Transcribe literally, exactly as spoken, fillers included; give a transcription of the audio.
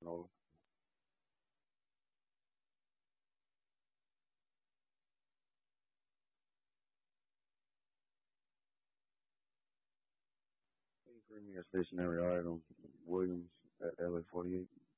No, bring me a stationary item. Williams at L A forty-eight.